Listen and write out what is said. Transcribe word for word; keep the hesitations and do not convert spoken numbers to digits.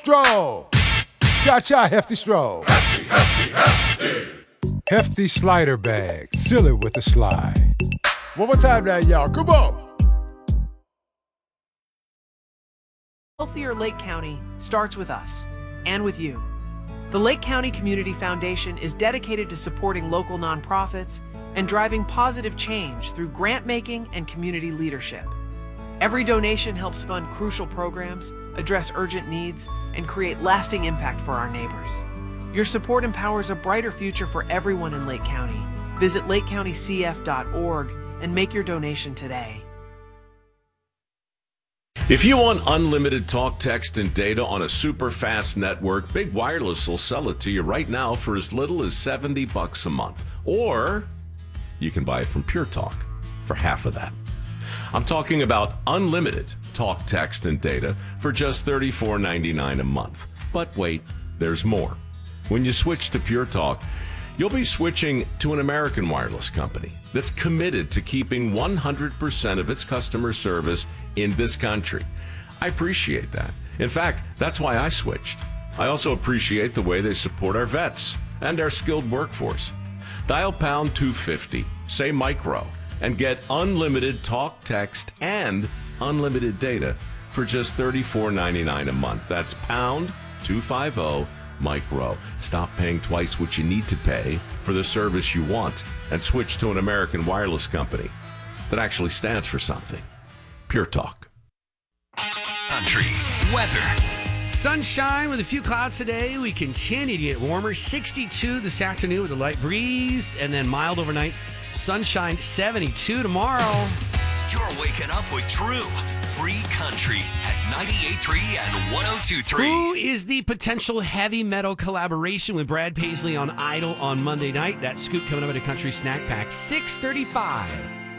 stroll. Cha-cha, hefty stroll. Hefty, hefty, hefty. Hefty slider bag, seal it with a slide. One more time now, y'all, come on. Healthier Lake County starts with us and with you. The Lake County Community Foundation is dedicated to supporting local nonprofits and driving positive change through grant making and community leadership. Every donation helps fund crucial programs, address urgent needs, and create lasting impact for our neighbors. Your support empowers a brighter future for everyone in Lake County. Visit lake county c f dot org and make your donation today. If you want unlimited talk, text, and data on a super fast network, Big Wireless will sell it to you right now for as little as seventy bucks a month. Or you can buy it from Pure Talk for half of that. I'm talking about unlimited talk, text, and data for just thirty-four ninety-nine a month. But wait, there's more. When you switch to Pure Talk, you'll be switching to an American wireless company that's committed to keeping one hundred percent of its customer service in this country. I appreciate that. In fact, that's why I switched. I also appreciate the way they support our vets and our skilled workforce. Dial pound two fifty, say micro, and get unlimited talk, text, and unlimited data for just thirty-four ninety-nine a month. That's pound two fifty micro. Stop paying twice what you need to pay for the service you want and switch to an American wireless company that actually stands for something. Pure Talk. Country weather. Sunshine with a few clouds today. We continue to get warmer. sixty-two this afternoon with a light breeze, and then mild overnight. Sunshine seventy-two tomorrow. You're waking up with true free country at ninety-eight point three and one oh two point three. Who is the potential heavy metal collaboration with Brad Paisley on Idol on Monday night? That scoop coming up at a country snack pack. six thirty-five.